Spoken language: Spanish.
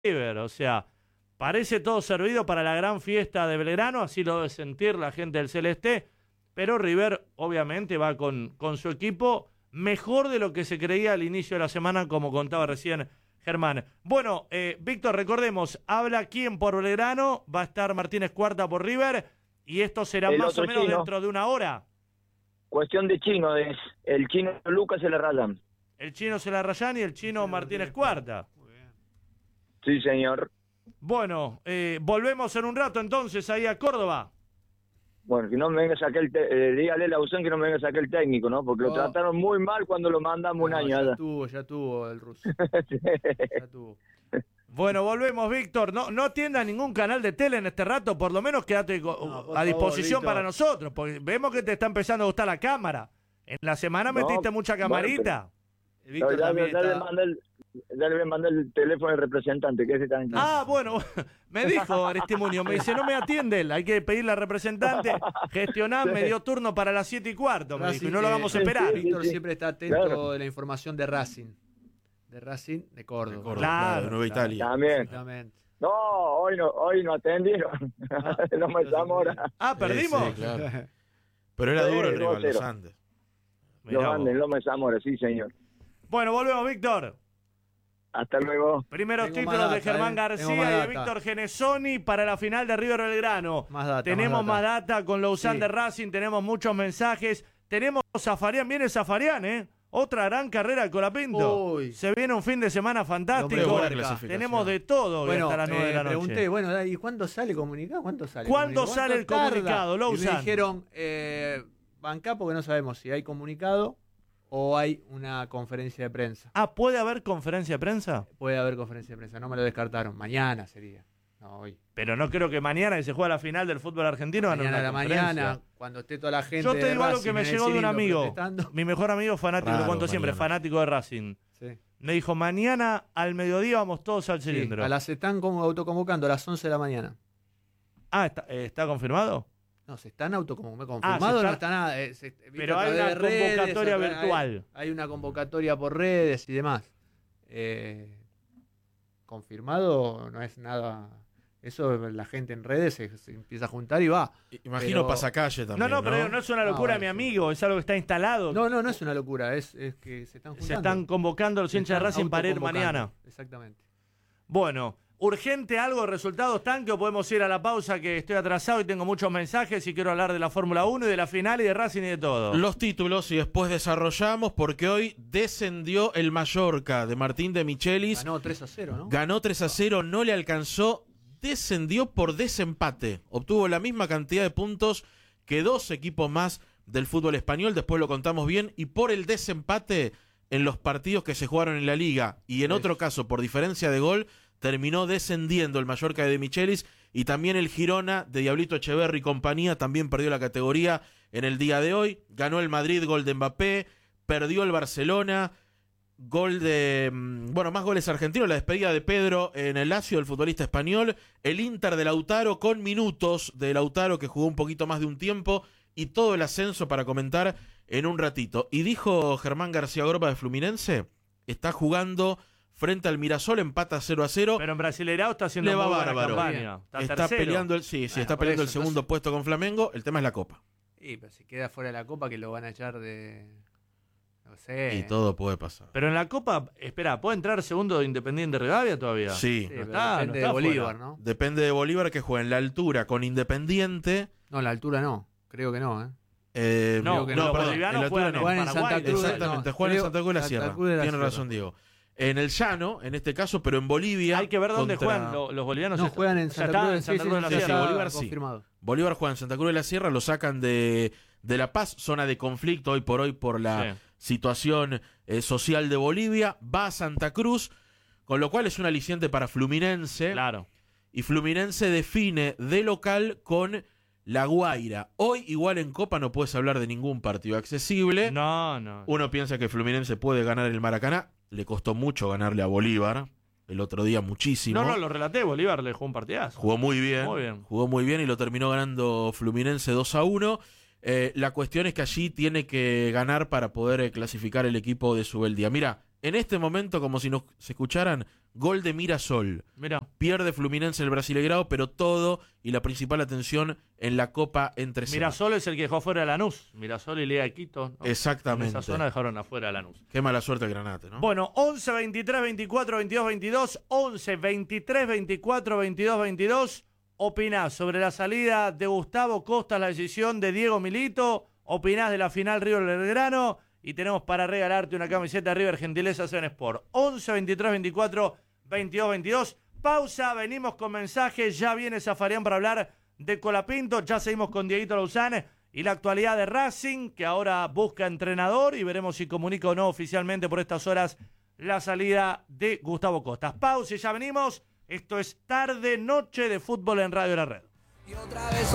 River, o sea, parece todo servido para la gran fiesta de Belgrano, así lo debe sentir la gente del Celeste, pero River obviamente va con su equipo mejor de lo que se creía al inicio de la semana, como contaba recién Germán. Bueno, Víctor, recordemos, habla quién por Belgrano, va a estar Martínez Cuarta por River, y esto será más o menos dentro de una hora. Cuestión de chino, el chino Lucas se le rayan. El chino se la rayan y el chino Martínez Cuarta. Sí, señor. Bueno, volvemos en un rato entonces ahí a Córdoba. Bueno, que no me venga a sacar dígale a la UCEN que no me venga a sacar el técnico, ¿no? Porque lo trataron muy mal cuando lo mandamos un año allá. Ya tuvo el ruso. Ya tuvo. Bueno, volvemos, Víctor. No atienda ningún canal de tele en este rato, por lo menos quédate a disposición para nosotros, porque vemos que te está empezando a gustar la cámara. En la semana metiste mucha camarita. Bueno, Víctor ya le mandé el teléfono del representante, que es tan... Bueno, me dijo Aristimuño, me dice, no me atiende él, hay que pedirle al representante, gestionar, me dio turno para las 7:15, me dijo, y no lo vamos a esperar. Víctor siempre está atento de la información de Racing. De Racing de Córdoba. Claro, de Nueva Italia. También. Exactamente. No, hoy no atendieron. Loma Zamora. ¿Perdimos? Sí, claro. Pero era duro el rival, los Andes. Los Andes, Loma Zamora, sí, señor. Bueno, volvemos, Víctor. Hasta luego. Primeros títulos de Germán García y de Víctor Genesoni para la final de River Belgrano. Tenemos más data con Lausanne de Racing, tenemos muchos mensajes. Tenemos Zafarian, viene Zafarian, otra gran carrera de Colapinto. Se viene un fin de semana fantástico. Tenemos de todo hasta las 9 de la noche. Pregunté, ¿y cuándo sale comunicado? ¿Cuándo sale el comunicado, Lausanne? Y me dijeron, bancá porque no sabemos si hay comunicado o hay una conferencia de prensa. ¿Puede haber conferencia de prensa? Puede haber conferencia de prensa, no me lo descartaron. Mañana sería, no hoy. Pero no creo que mañana, que se juega la final del fútbol argentino, mañana, cuando esté toda la gente. Yo te digo algo que me llegó de un amigo. Mi mejor amigo fanático, lo cuento siempre, fanático de Racing. Sí. Me dijo, mañana al mediodía vamos todos al cilindro. Se están autoconvocando a las 11 de la mañana. ¿Está confirmado? No, se están confirmado, no está nada. Pero hay una convocatoria virtual. Hay una convocatoria por redes y demás. Confirmado no es nada. Eso la gente en redes se empieza a juntar y va. Imagino pasacalle también. No, pero no es una locura, mi amigo. Es algo que está instalado. No es una locura. Es que se están juntando. Se están convocando los hinchas de Racing para ir mañana. Exactamente. Bueno, urgente algo, resultados tanque, o podemos ir a la pausa que estoy atrasado y tengo muchos mensajes y quiero hablar de la Fórmula 1 y de la final y de Racing y de todo. Los títulos y después desarrollamos porque hoy descendió el Mallorca de Martín de Michelis. Ganó 3-0, ¿no? Ganó 3-0, no le alcanzó, descendió por desempate. Obtuvo la misma cantidad de puntos que dos equipos más del fútbol español, después lo contamos bien, y por el desempate en los partidos que se jugaron en la Liga y en otro caso por diferencia de gol, terminó descendiendo el Mallorca de Michelis y también el Girona de Diablito Echeverri y compañía también perdió la categoría en el día de hoy. Ganó el Madrid, gol de Mbappé, perdió el Barcelona, más goles argentinos, la despedida de Pedro en el Lazio, el futbolista español, el Inter de Lautaro con minutos de Lautaro que jugó un poquito más de un tiempo y todo el ascenso para comentar en un ratito. Y dijo Germán García Gropa de Fluminense, está jugando frente al Mirasol, empata 0-0. Pero en Brasileirao está haciendo muy buena campaña. Está peleando está peleando el segundo puesto con Flamengo. El tema es la Copa. Pero si queda fuera de la Copa que lo van a echar de... No sé. Y todo puede pasar. Pero en la Copa, espera, ¿puede entrar segundo de Independiente Rivadavia todavía? Sí. Depende de Bolívar, ¿no? Depende de Bolívar que juega en la altura con Independiente. No, la altura no. Creo que no, no, perdón, en la altura no. Juegan en Santa Cruz. Exactamente, juegan en Santa Cruz de la Sierra. Tiene razón, Diego. En el llano, en este caso, pero en Bolivia. Hay que ver dónde juegan los bolivianos. No, juegan en Santa Cruz de la Sierra. Bolívar sí. Bolívar juega en Santa Cruz de la Sierra, lo sacan de La Paz, zona de conflicto hoy por la situación social de Bolivia. Va a Santa Cruz, con lo cual es un aliciente para Fluminense. Claro. Y Fluminense define de local con La Guaira. Hoy, igual en Copa, no puedes hablar de ningún partido accesible. No. Uno piensa que Fluminense puede ganar el Maracaná. Le costó mucho ganarle a Bolívar. El otro día muchísimo. No, lo relaté. Bolívar le jugó un partidazo. Jugó muy bien. Jugó muy bien y lo terminó ganando Fluminense 2-1. La cuestión es que allí tiene que ganar para poder clasificar el equipo de Subeldía. Mira, En este momento, como si nos se escucharan, gol de Mirasol. Mirá. Pierde Fluminense el Brasileirao, pero todo y la principal atención en la Copa entre semana. Mirasol es el que dejó afuera a Lanús. Mirasol y Liga de Quito, ¿no? Exactamente. En esa zona dejaron afuera a Lanús. Qué mala suerte el Granate, ¿no? Bueno, 11, 23, 24, 22, 22. 11, 23, 24, 22, 22. Opinás sobre la salida de Gustavo Costa, la decisión de Diego Milito. Opinás de la final River Belgrano. Y tenemos para regalarte una camiseta de River, gentileza Seven Sport. 11, 23, 24, 22, 22. Pausa, venimos con mensajes. Ya viene Zafarian para hablar de Colapinto. Ya seguimos con Dieguito Lauzán y la actualidad de Racing, que ahora busca entrenador. Y veremos si comunica o no oficialmente por estas horas la salida de Gustavo Costa. Pausa y ya venimos. Esto es tarde, noche de fútbol en Radio La Red.